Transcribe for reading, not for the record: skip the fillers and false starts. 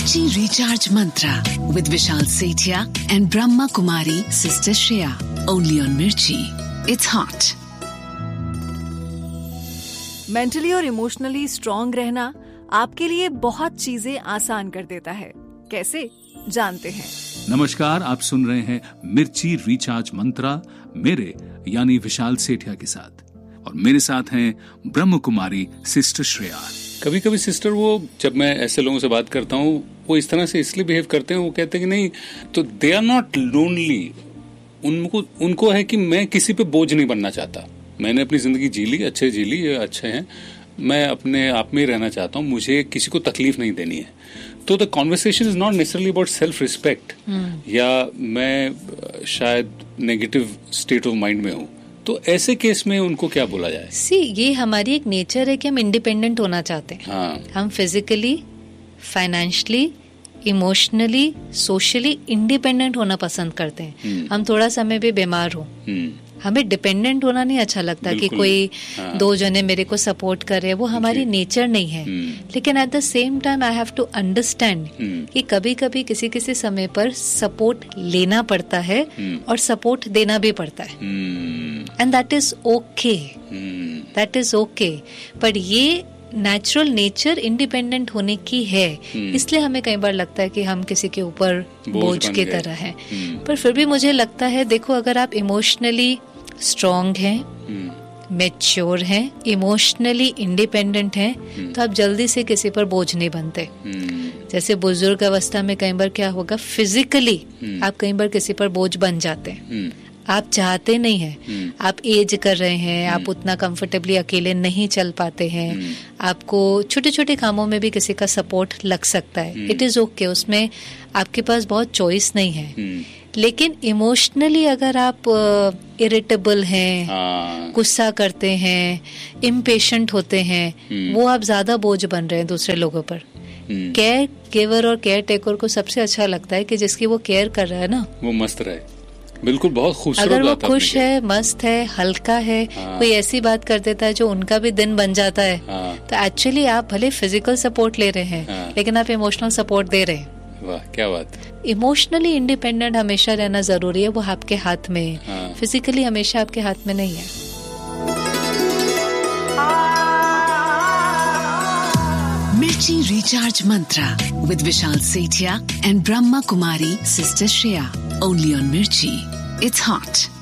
Mirchi Recharge Mantra with Vishal Sethia and Brahma Kumari Sister Shreya. Only on Mirchi. It's hot. Mentally और emotionally strong रहना आपके लिए बहुत चीजें आसान कर देता है। कैसे, जानते हैं। नमस्कार, आप सुन रहे हैं मिर्ची रिचार्ज मंत्रा मेरे यानी विशाल सेठिया के साथ, और मेरे साथ हैं ब्रह्म कुमारी सिस्टर श्रेया। कभी कभी सिस्टर, वो जब मैं ऐसे लोगों से बात करता हूँ, वो इस तरह से इसलिए बिहेव करते हैं, वो कहते हैं कि नहीं, तो दे आर नॉट लोनली। उनको है कि मैं किसी पे बोझ नहीं बनना चाहता। मैंने अपनी जिंदगी जी ली, ये अच्छे हैं, मैं अपने आप में ही रहना चाहता हूँ, मुझे किसी को तकलीफ नहीं देनी है। तो the conversation is not necessarily about self respect, या मैं शायद नेगेटिव स्टेट ऑफ माइंड में हूँ। तो ऐसे केस में उनको क्या बोला जाए? ये हमारी एक नेचर है कि हम इंडिपेंडेंट होना चाहते हैं। हाँ। हम physically, financially, emotionally, socially independent होना पसंद करते हैं। हम थोड़ा समय भी बीमार हो, हमें डिपेंडेंट होना नहीं अच्छा लगता कि कोई दो जने मेरे को सपोर्ट करे। वो हमारी नेचर नहीं है। लेकिन at the same time I have to understand कि कभी कभी किसी समय पर सपोर्ट लेना पड़ता है और सपोर्ट देना भी पड़ता है, and that is okay, that is okay. पर ये नेचुरल नेचर इंडिपेंडेंट होने की है, इसलिए हमें कई बार लगता है कि हम किसी के ऊपर बोझ की तरह हैं। पर फिर भी मुझे लगता है, देखो, अगर आप इमोशनली स्ट्रॉन्ग हैं, मैच्योर हैं, इमोशनली इंडिपेंडेंट हैं, तो आप जल्दी से किसी पर बोझ नहीं बनते। जैसे बुजुर्ग अवस्था में कई बार क्या होगा, फिजिकली आप कई बार किसी पर बोझ बन जाते हैं। आप चाहते नहीं हैं, आप एज कर रहे हैं, आप उतना कंफर्टेबली अकेले नहीं चल पाते हैं, आपको छोटे छोटे कामों में भी किसी का सपोर्ट लग सकता है। इट इज ओके, उसमें आपके पास बहुत चॉइस नहीं है। लेकिन इमोशनली अगर आप इरिटेबल हैं, गुस्सा करते हैं, इम्पेशेंट होते हैं, वो आप ज्यादा बोझ बन रहे हैं दूसरे लोगों पर। केयर गिवर और केयर टेकर को सबसे अच्छा लगता है कि जिसकी वो केयर कर रहा है ना, वो मस्त रहे। बिल्कुल, बहुत खूबसूरत। अगर वो खुश है, मस्त है, हल्का है, कोई ऐसी बात कर देता है जो उनका भी दिन बन जाता है, तो एक्चुअली आप भले फिजिकल सपोर्ट ले रहे हैं, लेकिन आप इमोशनल सपोर्ट दे रहे हैं। वाह, क्या बात। इमोशनली इंडिपेंडेंट हमेशा रहना जरूरी है, वो आपके हाथ में है। फिजिकली हमेशा आपके हाथ में नहीं है। Mirchi Recharge Mantra with Vishal Sethia and Brahma Kumari Sister Shreya. Only on Mirchi. It's hot.